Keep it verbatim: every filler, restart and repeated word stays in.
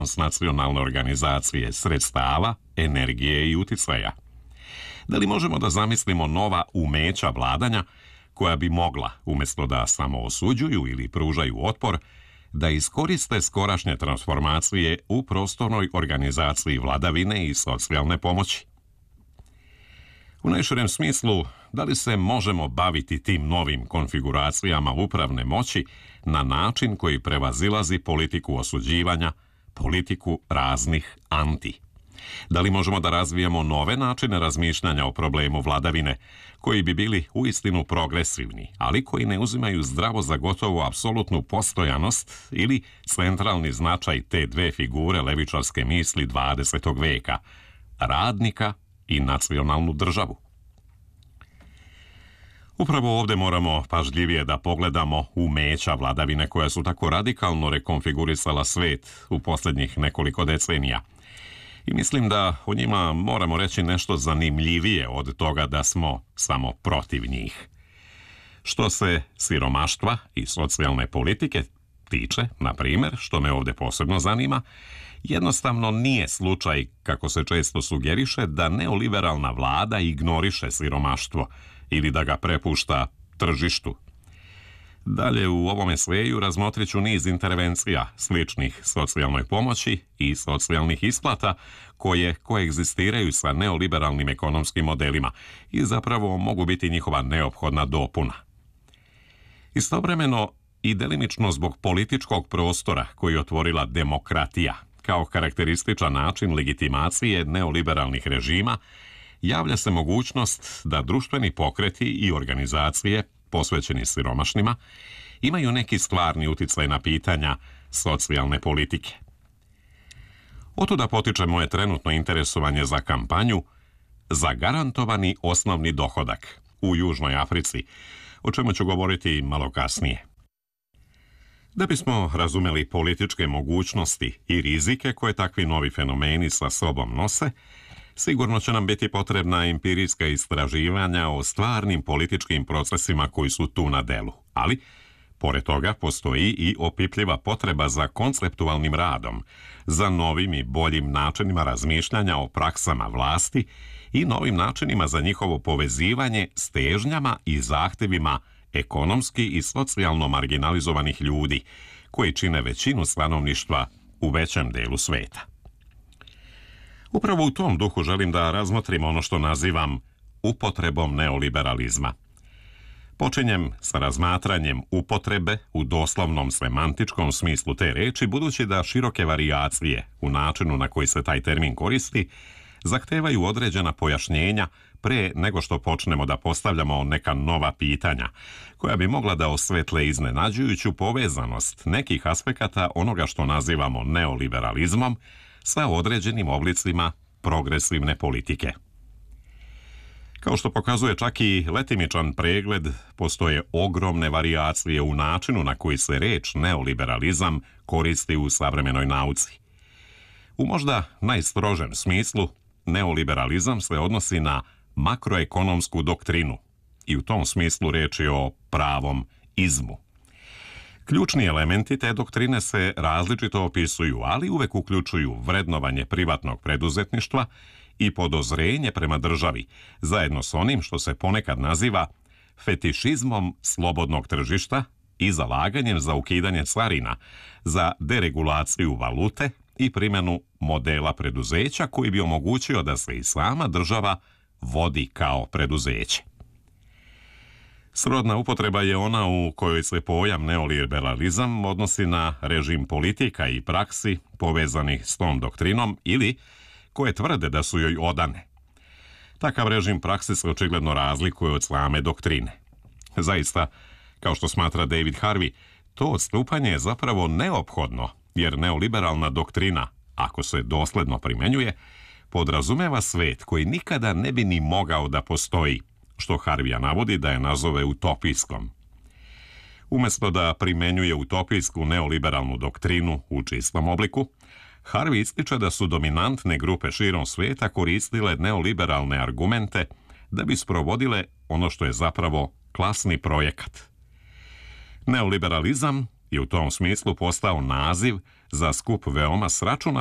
transnacionalne organizacije sredstava, energije i uticaja? Da li možemo da zamislimo nova umeća vladanja koja bi mogla, umjesto da samo osuđuju ili pružaju otpor, da iskoriste skorašnje transformacije u prostornoj organizaciji vladavine i socijalne pomoći? U najširem smislu, da li se možemo baviti tim novim konfiguracijama upravne moći na način koji prevazilazi politiku osuđivanja, politiku raznih anti? Da li možemo da razvijemo nove načine razmišljanja o problemu vladavine, koji bi bili uistinu progresivni, ali koji ne uzimaju zdravo za gotovo apsolutnu postojanost ili centralni značaj te dve figure levičarske misli dvadesetog veka, radnika i nacionalnu državu? Upravo ovdje moramo pažljivije da pogledamo umeća vladavine koja su tako radikalno rekonfigurisala svet u posljednjih nekoliko decenija. I mislim da o njima moramo reći nešto zanimljivije od toga da smo samo protiv njih. Što se siromaštva i socijalne politike tiče, na primjer, što me ovdje posebno zanima, jednostavno nije slučaj, kako se često sugeriše, da neoliberalna vlada ignoriše siromaštvo ili da ga prepušta tržištu. Dalje u ovome sveju razmotrit ću niz intervencija sličnih socijalnoj pomoći i socijalnih isplata koje koegzistiraju sa neoliberalnim ekonomskim modelima i zapravo mogu biti njihova neophodna dopuna. Istovremeno i delimično zbog političkog prostora koji je otvorila demokratija kao karakterističan način legitimacije neoliberalnih režima, javlja se mogućnost da društveni pokreti i organizacije posvećeni siromašnima imaju neki stvarni uticaj na pitanja socijalne politike. Otuda potiče moje trenutno interesovanje za kampanju Zagarantovani osnovni dohodak u Južnoj Africi, o čemu ću govoriti malo kasnije. Da bismo razumeli političke mogućnosti i rizike koje takvi novi fenomeni sa sobom nose, sigurno će nam biti potrebna empirijska istraživanja o stvarnim političkim procesima koji su tu na delu, ali pored toga postoji i opipljiva potreba za konceptualnim radom, za novim i boljim načinima razmišljanja o praksama vlasti i novim načinima za njihovo povezivanje s težnjama i zahtevima ekonomski i socijalno marginalizovanih ljudi, koji čine većinu stanovništva u većem delu sveta. Upravo u tom duhu želim da razmotrim ono što nazivam upotrebom neoliberalizma. Počinjem sa razmatranjem upotrebe u doslovnom semantičkom smislu te reči, budući da široke varijacije u načinu na koji se taj termin koristi zahtevaju određena pojašnjenja pre nego što počnemo da postavljamo neka nova pitanja, koja bi mogla da osvetle iznenađujuću povezanost nekih aspekata onoga što nazivamo neoliberalizmom sa određenim oblicima progresivne politike. Kao što pokazuje čak i letimičan pregled, postoje ogromne varijacije u načinu na koji se reč neoliberalizam koristi u savremenoj nauci. U možda najstrožem smislu, neoliberalizam se odnosi na makroekonomsku doktrinu i u tom smislu reč je o pravom izmu. Ključni elementi te doktrine se različito opisuju, ali uvek uključuju vrednovanje privatnog preduzetništva i podozrenje prema državi, zajedno s onim što se ponekad naziva fetišizmom slobodnog tržišta i zalaganjem za ukidanje carina, za deregulaciju valute i primjenu modela preduzeća koji bi omogućio da se i sama država vodi kao preduzeće. Srodna upotreba je ona u kojoj se pojam neoliberalizam odnosi na režim politika i praksi povezanih s tom doktrinom ili koje tvrde da su joj odane. Takav režim praksi se očigledno razlikuje od same doktrine. Zaista, kao što smatra David Harvey, to odstupanje je zapravo neophodno, jer neoliberalna doktrina, ako se dosledno primenjuje, podrazumeva svet koji nikada ne bi ni mogao da postoji, što Harvija navodi da je nazove utopijskom. Umjesto da primenjuje utopijsku neoliberalnu doktrinu u čistom obliku, Harvey ističe da su dominantne grupe širom svijeta koristile neoliberalne argumente da bi sprovodile ono što je zapravo klasni projekat. Neoliberalizam je u tom smislu postao naziv Za skup veoma sračuna